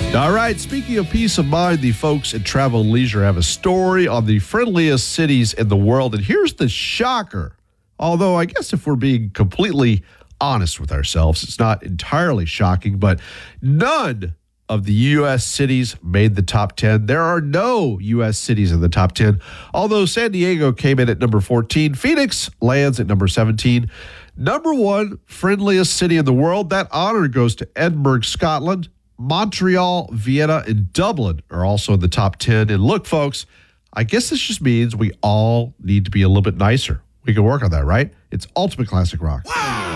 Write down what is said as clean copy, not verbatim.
All right, speaking of peace of mind, the folks at Travel and Leisure have a story on the friendliest cities in the world. And here's the shocker. Although I guess if we're being completely honest with ourselves, it's not entirely shocking, but none of the U.S. cities made the top 10. There are no U.S. cities in the top 10, although San Diego came in at number 14. Phoenix lands at number 17. Number one friendliest city in the world. That honor goes to Edinburgh, Scotland. Montreal, Vienna, and Dublin are also in the top 10. And look, folks, I guess this just means we all need to be a little bit nicer. We can work on that, right? It's Ultimate Classic Rock. Wow.